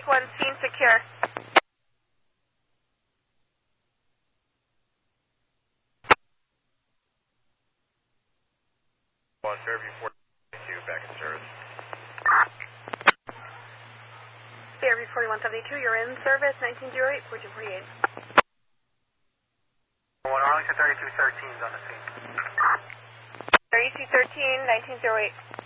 1, scene secure. Fairview 4172, back in service. Fairview 4172, you're in service, 1908, 1448. Arlington 3213 is on the scene. 3213, 1908.